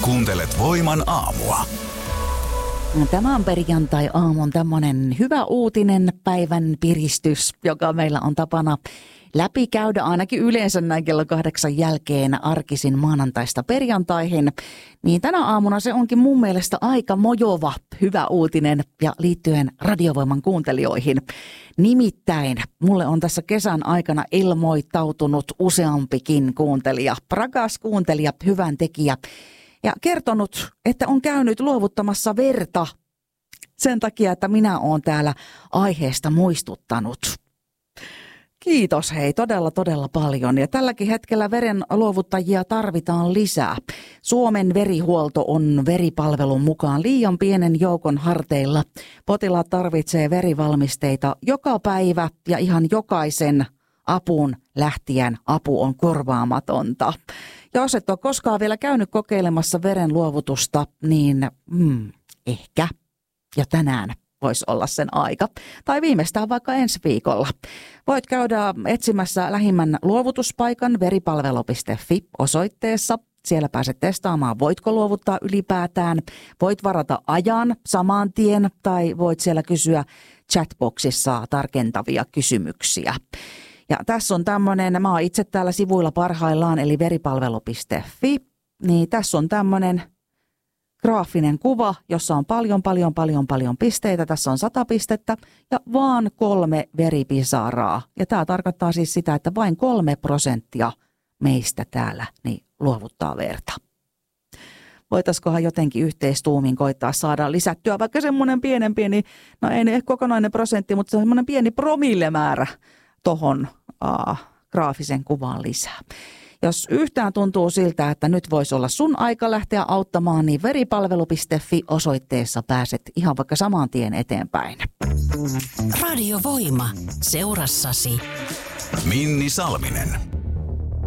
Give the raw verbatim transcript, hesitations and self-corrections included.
Kuuntelet Voiman aamua. Tämä on perjantai-aamun tämmöinen hyvä uutinen, päivän piristys, joka meillä on tapana läpikäydä ainakin yleensä näin kello kahdeksan jälkeen arkisin maanantaista perjantaihin. Niin tänä aamuna se onkin mun mielestä aika mojova hyvä uutinen ja liittyen Radiovoiman kuuntelijoihin. Nimittäin mulle on tässä kesän aikana ilmoittautunut useampikin kuuntelija, rakas kuuntelija, hyvän tekijä. Ja kertonut, että on käynyt luovuttamassa verta sen takia, että minä olen täällä aiheesta muistuttanut. Kiitos hei, todella todella paljon. Ja tälläkin hetkellä veren luovuttajia tarvitaan lisää. Suomen verihuolto on veripalvelun mukaan liian pienen joukon harteilla. Potilaat tarvitsee verivalmisteita joka päivä ja ihan jokaisen apuun lähtien apu on korvaamatonta. Jos et ole koskaan vielä käynyt kokeilemassa veren luovutusta, niin hmm, ehkä jo tänään voisi olla sen aika. Tai viimeistään vaikka ensi viikolla. Voit käydä etsimässä lähimmän luovutuspaikan veripalvelu piste fi osoitteessa. Siellä pääset testaamaan, voitko luovuttaa ylipäätään. Voit varata ajan saman tien tai voit siellä kysyä chatboxissa tarkentavia kysymyksiä. Ja tässä on tämmöinen, mä oon itse täällä sivuilla parhaillaan, eli veripalvelu piste fi, niin tässä on tämmöinen graafinen kuva, jossa on paljon, paljon, paljon, paljon pisteitä. Tässä on sata pistettä ja vaan kolme veripisaraa. Ja tämä tarkoittaa siis sitä, että vain kolme prosenttia meistä täällä niin luovuttaa verta. Voitaiskohan jotenkin yhteistuumin koittaa saada lisättyä vaikka semmoinen pienen pieni, no ei ne kokonainen prosentti, mutta semmoinen pieni promillemäärä tuohon uh, graafisen kuvaan lisää. Jos yhtään tuntuu siltä, että nyt voisi olla sun aika lähteä auttamaan, niin veripalvelu piste fi osoitteessa pääset ihan vaikka saman tien eteenpäin. Radiovoima. Seurassasi Minni Salminen.